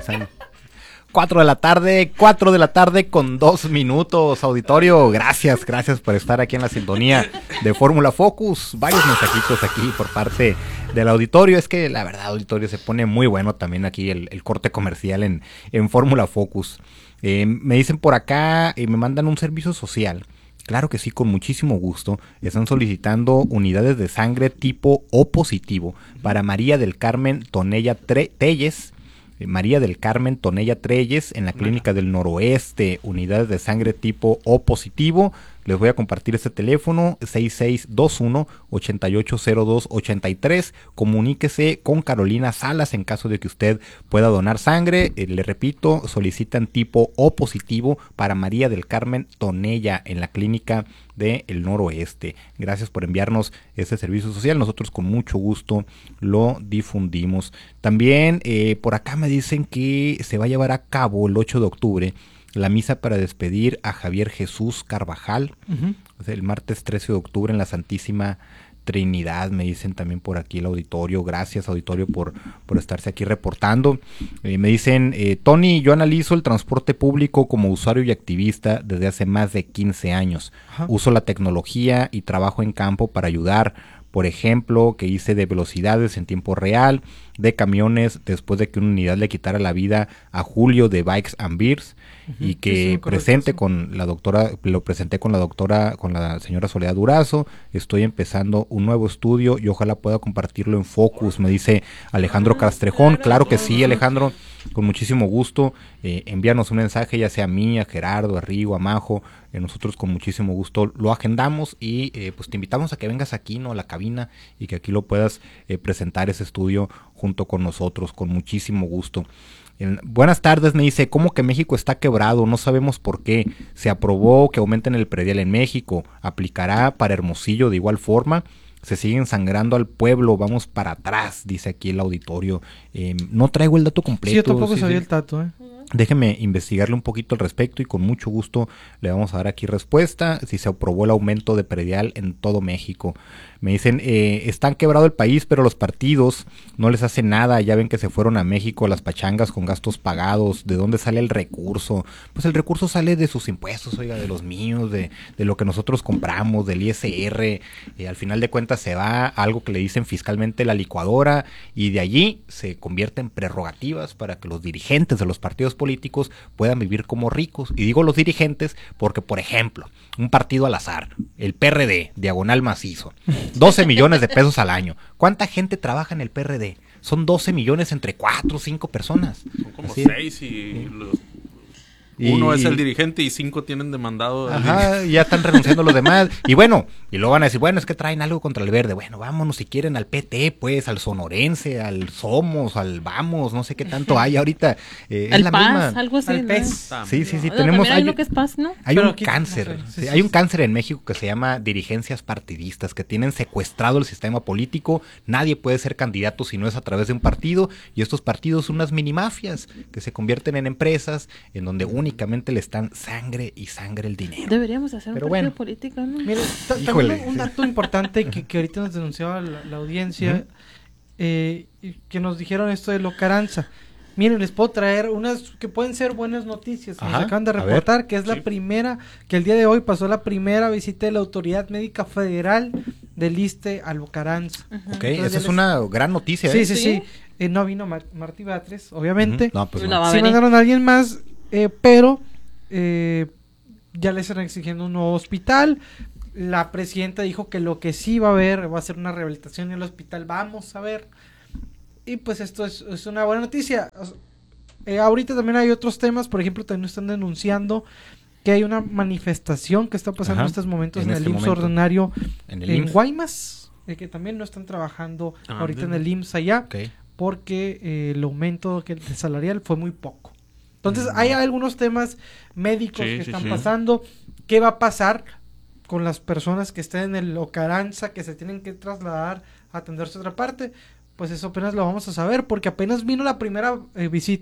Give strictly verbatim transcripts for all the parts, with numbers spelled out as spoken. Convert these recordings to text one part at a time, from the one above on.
están? Cuatro de la tarde, cuatro de la tarde con dos minutos, auditorio. Gracias, gracias por estar aquí en la sintonía de Fórmula Focus. Varios mensajitos aquí por parte del auditorio. Es que la verdad, auditorio, se pone muy bueno también aquí el, el corte comercial en, en Fórmula Focus. Eh, me dicen por acá y eh, me mandan un servicio social. Claro que sí, con muchísimo gusto. Están solicitando unidades de sangre tipo O positivo para María del Carmen Tonella Tre- Telles. María del Carmen Tonella Treyes en la Clínica del Noroeste, unidades de sangre tipo O positivo. Les voy a compartir este teléfono, seis seis dos uno, ocho ocho cero dos ocho tres. Comuníquese con Carolina Salas en caso de que usted pueda donar sangre. Eh, le repito, solicitan tipo O positivo para María del Carmen Tonella en la Clínica del Noroeste. Gracias por enviarnos este servicio social. Nosotros con mucho gusto lo difundimos. También eh, por acá me dicen que se va a llevar a cabo el ocho de octubre la misa para despedir a Javier Jesús Carvajal, uh-huh. O sea, el martes trece de octubre en la Santísima Trinidad, me dicen también por aquí el auditorio. Gracias, auditorio, por, por estarse aquí reportando. Eh, me dicen, eh, Tony, yo analizo el transporte público como usuario y activista desde hace más de quince años. Ajá. Uso la tecnología y trabajo en campo para ayudar. Por ejemplo, que hice de velocidades en tiempo real, de camiones, después de que una unidad le quitara la vida a Julio de Bikes and Beers, uh-huh. Y que sí, presente con la doctora, lo presenté con la doctora, con la señora Soledad Durazo. Estoy empezando un nuevo estudio y ojalá pueda compartirlo en Focus, me dice Alejandro Castrejón. Claro que sí, Alejandro, con muchísimo gusto. Eh, envíanos un mensaje, ya sea a mí, a Gerardo, a Rigo, a Majo. Eh, nosotros con muchísimo gusto lo agendamos y eh, pues te invitamos a que vengas aquí, ¿no?, a la cabina, y que aquí lo puedas eh, presentar ese estudio junto con nosotros, con muchísimo gusto. En, buenas tardes, me dice, ¿cómo que México está quebrado? No sabemos por qué. Se aprobó que aumenten el predial en México. ¿Aplicará para Hermosillo de igual forma? Se siguen sangrando al pueblo, vamos para atrás, dice aquí el auditorio. Eh, no traigo el dato completo. Sí, yo tampoco sí, sabía sí. el dato, ¿eh? Déjeme investigarle un poquito al respecto y con mucho gusto le vamos a dar aquí respuesta si se aprobó el aumento de predial en todo México. Me dicen, eh, están quebrado el país, pero los partidos no les hacen nada. Ya ven que se fueron a México las pachangas con gastos pagados. ¿De dónde sale el recurso? Pues el recurso sale de sus impuestos, oiga, de los míos, de, de lo que nosotros compramos, del I S R. Eh, al final de cuentas se va a algo que le dicen fiscalmente la licuadora y de allí se convierte en prerrogativas para que los dirigentes de los partidos políticos puedan vivir como ricos. Y digo los dirigentes porque, por ejemplo, un partido al azar, el P R D, Diagonal Macizo, doce millones de pesos al año. ¿Cuánta gente trabaja en el P R D? Son doce millones entre cuatro o cinco personas. Son como Así, seis y... Los... Uno y, es el dirigente y cinco tienen demandado. Ajá, ya están renunciando los demás. Y bueno, y luego van a decir, bueno, es que traen algo contra el verde. Bueno, vámonos si quieren al P T, pues, al Sonorense, al Somos, al Vamos, no sé qué tanto hay ahorita. Eh, al es la P A S, misma. algo así. Al P E S. ¿No? Sí, sí, sí. No, tenemos, hay, hay lo que es P A S, ¿no? Hay Pero un aquí, cáncer. no sé, sí, sí, sí, hay sí. un cáncer en México que se llama dirigencias partidistas, que tienen secuestrado el sistema político. Nadie puede ser candidato si no es a través de un partido. Y estos partidos son unas minimafias que se convierten en empresas en donde únicamente le están sangre y sangre el dinero. Deberíamos hacer Pero un partido bueno. político, ¿no? Mire, ta- también un dato importante que, que ahorita nos denunciaba la, la audiencia, uh-huh. eh, y que nos dijeron esto de Locaranza. Miren, les puedo traer unas que pueden ser buenas noticias que Ajá, nos acaban de reportar, que es la sí. primera, que el día de hoy pasó la primera visita de la Autoridad Médica Federal del ISSSTE a Locaranza. Uh-huh. Ok, Entonces, esa es les... una gran noticia. Sí, ¿eh? sí, sí. ¿Sí? Eh, no vino Mar- Martí Batres, obviamente. Uh-huh. No, pues No no. va a Sí venir. mandaron a alguien más, eh, pero eh, ya le están exigiendo un nuevo hospital. La presidenta dijo que lo que sí va a haber va a ser una rehabilitación en el hospital. Vamos a ver. Y pues esto es, es una buena noticia. Eh, ahorita también hay otros temas. Por ejemplo, también están denunciando que hay una manifestación que está pasando Ajá, en estos momentos en en, este el I M S S momento. ordinario En el en I M S S. Guaymas, eh, que también no están trabajando Ah, ahorita bien. en el I M S S allá, Okay. porque eh, el aumento que, de salarial fue muy poco. Entonces mm. hay algunos temas médicos Sí, que sí, están sí. pasando. ¿Qué va a pasar con las personas que estén en el Locaranza, que se tienen que trasladar a atenderse a otra parte? Pues eso apenas lo vamos a saber, porque apenas vino la primera eh, visita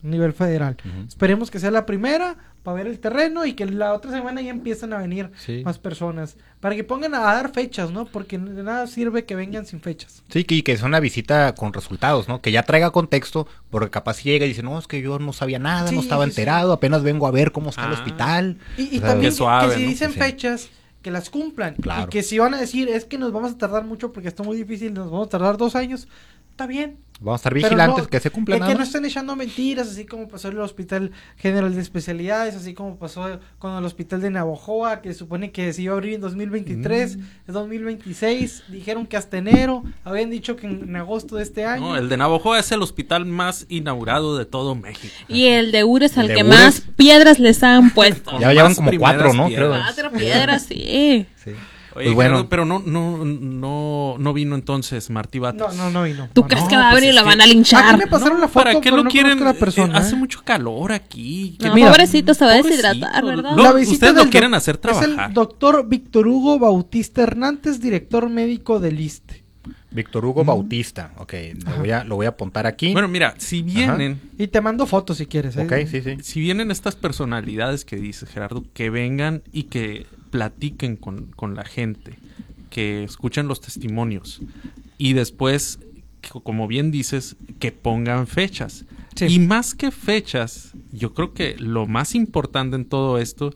a nivel federal. Uh-huh. Esperemos que sea la primera para ver el terreno y que la otra semana ya empiezan a venir sí. más personas. Para que pongan a dar fechas, ¿no? Porque de nada sirve que vengan sin fechas. Sí, que, que sea una visita con resultados, ¿no? Que ya traiga contexto, porque capaz si llega y dice, no, es que yo no sabía nada, sí, no estaba sí, enterado, sí. apenas vengo a ver cómo está ah. el hospital. Y, y o sea, también que, suave, que si ¿no? dicen sí. fechas, que las cumplan. Claro. Y que si van a decir, es que nos vamos a tardar mucho porque está muy difícil, nos vamos a tardar dos años, está bien. Vamos a estar vigilantes, no, que se cumplan. Que, que no estén echando mentiras, así como pasó en el Hospital General de Especialidades, así como pasó con el Hospital de Navojoa, que supone que se iba a abrir en dos mil veintitrés, mm. en dos mil veintiséis, dijeron que hasta enero, habían dicho que en, en agosto de este año. No, el de Navojoa es el hospital más inaugurado de todo México. Y el de Ures, al que Ures? más piedras les han puesto. Ya llevan como cuatro, ¿no? Creo. Cuatro piedras, sí. Sí. Oye, pues bueno, Gerardo, pero no, no, no, no vino entonces Martí Batres. No, no, no vino. ¿Tú no, crees no, que va a venir y lo van a linchar? Aquí me pasaron no, la foto, ¿para qué lo no quieren? La persona, eh, hace ¿eh? mucho calor aquí. No, mira, pobrecito, se va a deshidratar, ¿verdad? Lo, ustedes lo quieren hacer trabajar. Es el doctor Víctor Hugo Bautista Hernández, director médico del I S S S T E. Víctor Hugo mm. Bautista, ok, lo voy, a, lo voy a apuntar aquí. Bueno, mira, si vienen... Ajá. Y te mando fotos si quieres. ¿eh? Ok, sí, sí. Si vienen estas personalidades que dices, Gerardo, que vengan y que platiquen con, con la gente, que escuchen los testimonios y después, como bien dices, que pongan fechas. Sí. Y más que fechas, yo creo que lo más importante en todo esto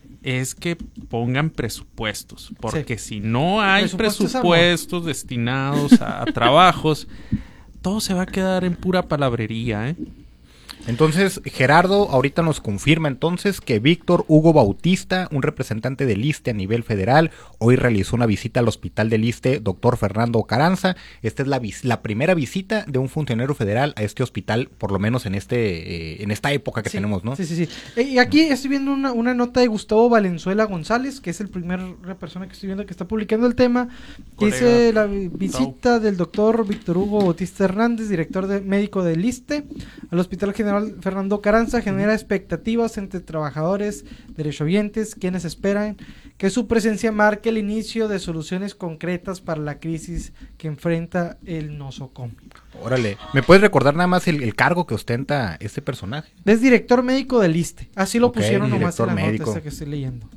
es que pongan presupuestos, porque sí. si no hay presupuestos, presupuestos destinados a, a trabajos, todo se va a quedar en pura palabrería, ¿eh? Entonces, Gerardo ahorita nos confirma entonces que Víctor Hugo Bautista, un representante del I S S S T E a nivel federal, hoy realizó una visita al hospital del I S S S T E, doctor Fernando Carranza. Esta es la, la primera visita de un funcionario federal a este hospital, por lo menos en este eh, en esta época que sí, tenemos, ¿no? Sí, sí, sí. Y aquí estoy viendo una, una nota de Gustavo Valenzuela González, que es el primer persona que estoy viendo que está publicando el tema. Que dice la visita del doctor Víctor Hugo Bautista Hernández, director de, médico del I S S S T E, al Hospital General Fernando Carranza, genera expectativas entre trabajadores, derechohabientes, quienes esperan que su presencia marque el inicio de soluciones concretas para la crisis que enfrenta el nosocomio. Órale, ¿me puedes recordar nada más el, el cargo que ostenta este personaje? Es director médico del I S S S T E, así lo okay, pusieron nomás en la médico. nota esta que estoy leyendo.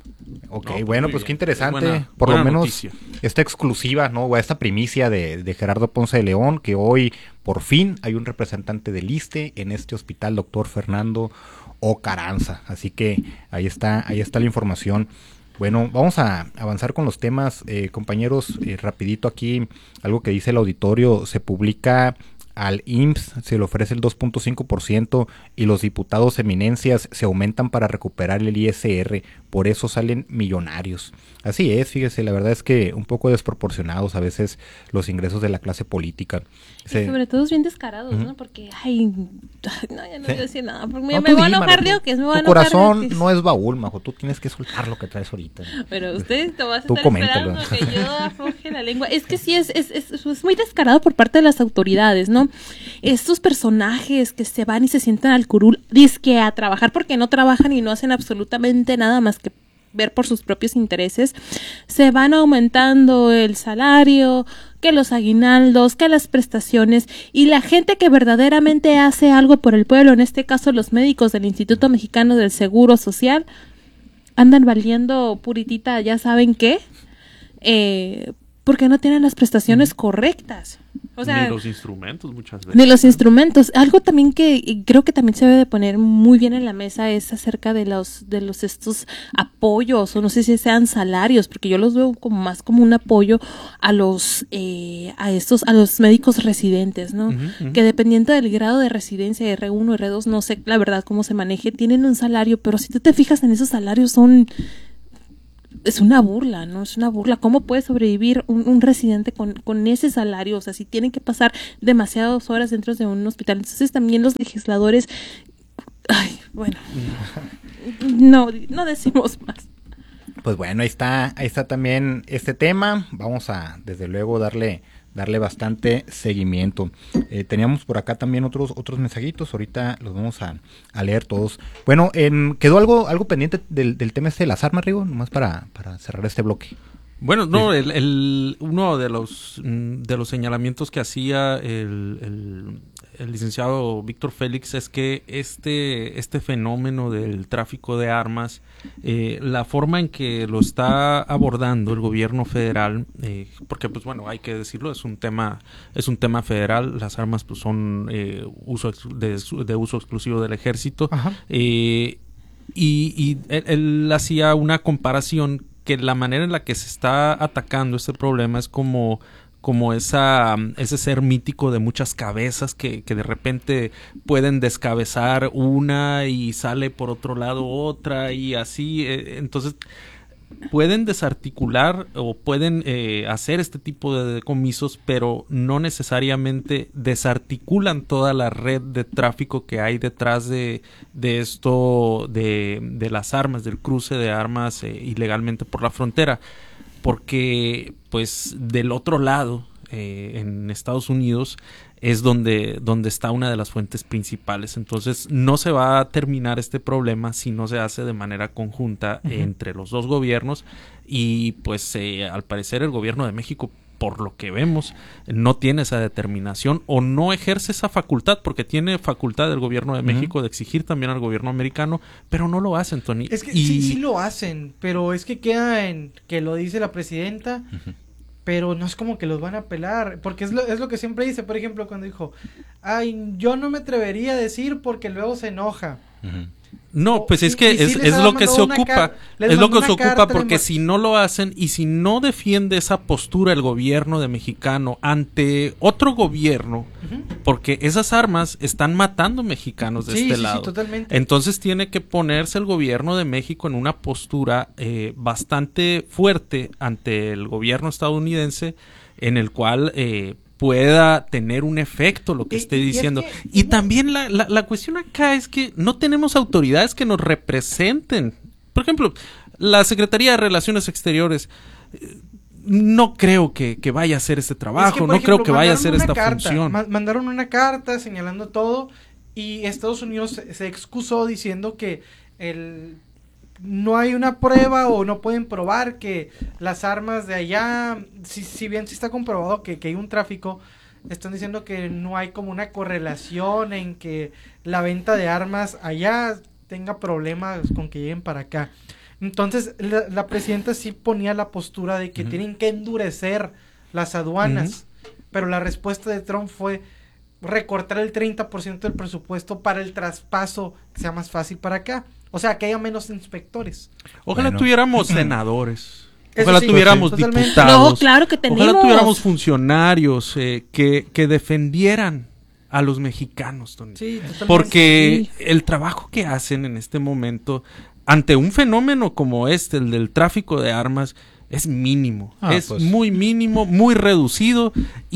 Ok, no, bueno, pues qué interesante, buena, por buena lo menos noticia. Esta exclusiva, ¿no? O esta primicia de, de Gerardo Ponce de León, que hoy por fin hay un representante del I S S S T E en este hospital, doctor Fernando O. Carranza. Así que ahí está, ahí está la información. Bueno, vamos a avanzar con los temas, eh, compañeros, eh, rapidito aquí, algo que dice el auditorio, se publica... Al I M S S se le ofrece el dos punto cinco por ciento y los diputados eminencias se aumentan para recuperar el I S R, por eso salen millonarios. Así es, fíjese, la verdad es que un poco desproporcionados a veces los ingresos de la clase política. Se... Y sobre todo bien descarados, uh-huh. ¿no? Porque, ay, no, ya no ¿Sí? voy a decir nada, porque no, me, me voy a di, enojar Mario, de que me voy a enojar. Tu corazón no es baúl, majo, tú tienes que soltar lo que traes ahorita. Pero usted te vas a tú estar coméntalo. esperando que yo afloje la lengua. Es que sí, es, es, es, es muy descarado por parte de las autoridades, ¿no? Estos personajes que se van y se sientan al curul, dizque a trabajar porque no trabajan y no hacen absolutamente nada más que ver por sus propios intereses, se van aumentando el salario, que los aguinaldos, que las prestaciones, y la gente que verdaderamente hace algo por el pueblo, en este caso los médicos del Instituto Mexicano del Seguro Social, andan valiendo puritita, ya saben qué, eh, porque no tienen las prestaciones correctas. O sea, ni los instrumentos muchas veces. Ni los instrumentos. Algo también que creo que también se debe de poner muy bien en la mesa es acerca de los de los estos apoyos, o no sé si sean salarios, porque yo los veo como más como un apoyo a los eh, a estos a los médicos residentes, ¿no? Uh-huh, uh-huh. Que dependiendo del grado de residencia, R uno, R dos, no sé la verdad cómo se maneje, tienen un salario, pero si tú te fijas en esos salarios son es una burla, ¿no? Es una burla. ¿Cómo puede sobrevivir un, un residente con, con ese salario? O sea, si tienen que pasar demasiadas horas dentro de un hospital. Entonces también los legisladores... Ay, bueno. No, no decimos más. Pues bueno, ahí está, ahí está también este tema. Vamos a, desde luego, darle... darle bastante seguimiento. Eh, teníamos por acá también otros otros mensajitos, ahorita los vamos a, a leer todos. Bueno, en, quedó algo algo pendiente del, del tema este de las armas, Rigo, nomás para, para cerrar este bloque. Bueno, no, sí. el, el uno de los de los señalamientos que hacía el, el, el licenciado Víctor Félix, es que este, este fenómeno del tráfico de armas, eh, la forma en que lo está abordando el gobierno federal, eh, porque pues bueno, hay que decirlo, es un tema, es un tema federal, las armas pues son eh, uso de, de uso exclusivo del ejército, eh, y, y él, él hacía una comparación que la manera en la que se está atacando este problema es como como esa, ese ser mítico de muchas cabezas que, que de repente pueden descabezar una y sale por otro lado otra y así. Eh, entonces, pueden desarticular o pueden eh, hacer este tipo de decomisos, pero no necesariamente desarticulan toda la red de tráfico que hay detrás de, de esto, de, de las armas, del cruce de armas eh, ilegalmente por la frontera. Porque, pues, del otro lado, eh, en Estados Unidos, es donde, donde está una de las fuentes principales. Entonces, no se va a terminar este problema si no se hace de manera conjunta uh-huh. entre los dos gobiernos. Y, pues, eh, al parecer, el gobierno de México, por lo que vemos, no tiene esa determinación o no ejerce esa facultad, porque tiene facultad el gobierno de México uh-huh. de exigir también al gobierno americano, pero no lo hacen, Tony. Es que y... sí, sí lo hacen, pero es que queda en que lo dice la presidenta, uh-huh. pero no es como que los van a apelar, porque es lo, es lo que siempre dice, por ejemplo, cuando dijo, ay, yo no me atrevería a decir porque luego se enoja. Uh-huh. No, pues es que es, es lo que se ocupa, es lo que se ocupa porque si no lo hacen y si no defiende esa postura el gobierno de mexicano ante otro gobierno, uh-huh. porque esas armas están matando mexicanos de sí, este sí, lado. Sí, totalmente. Entonces tiene que ponerse el gobierno de México en una postura eh, bastante fuerte ante el gobierno estadounidense, en el cual eh, pueda tener un efecto lo que y, esté diciendo. Y, es que, y no. también la, la, la cuestión acá es que no tenemos autoridades que nos representen. Por ejemplo, la Secretaría de Relaciones Exteriores, eh, no creo que, que vaya a hacer este trabajo, es que, no ejemplo, creo que vaya a hacer esta carta, función. Ma- mandaron una carta señalando todo y Estados Unidos se, se excusó diciendo que el... no hay una prueba o no pueden probar que las armas de allá, si, si bien sí está comprobado que, que hay un tráfico, están diciendo que no hay como una correlación en que la venta de armas allá tenga problemas con que lleguen para acá. Entonces la, la presidenta sí ponía la postura de que uh-huh. tienen que endurecer las aduanas, uh-huh. pero la respuesta de Trump fue recortar el treinta por ciento del presupuesto para el traspaso que sea más fácil para acá. O sea, que haya menos inspectores. Ojalá bueno. tuviéramos senadores. Eso Ojalá sí, tuviéramos sí, diputados. No, claro que tenemos. Ojalá tuviéramos funcionarios eh, que, que defendieran a los mexicanos, Tony. Sí, porque sí. el trabajo que hacen en este momento, ante un fenómeno como este, el del tráfico de armas, es mínimo, ah, es pues. muy mínimo, muy reducido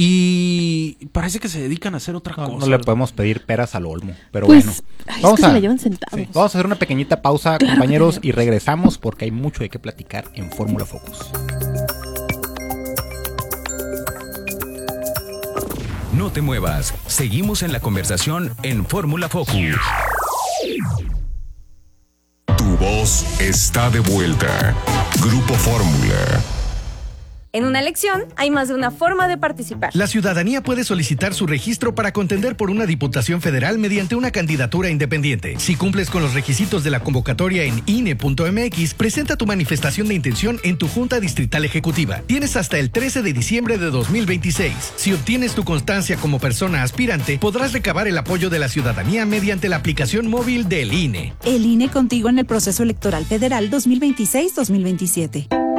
y parece que se dedican a hacer otra no, cosa. No le podemos pedir peras al olmo, pero pues, bueno. Ay, vamos, es que a, se la llevan sentados. Sí, vamos a hacer una pequeñita pausa, claro, compañeros, y regresamos porque hay mucho de qué platicar en Fórmula Focus. No te muevas, seguimos en la conversación en Fórmula Focus. Tu voz está de vuelta. Grupo Fórmula. En una elección hay más de una forma de participar. La ciudadanía puede solicitar su registro para contender por una diputación federal mediante una candidatura independiente. Si cumples con los requisitos de la convocatoria en I N E punto M X, presenta tu manifestación de intención en tu Junta Distrital Ejecutiva. Tienes hasta el trece de diciembre de dos mil veintiséis. Si obtienes tu constancia como persona aspirante, podrás recabar el apoyo de la ciudadanía mediante la aplicación móvil del I N E. El I N E contigo en el proceso electoral federal dos mil veintiséis dos mil veintisiete.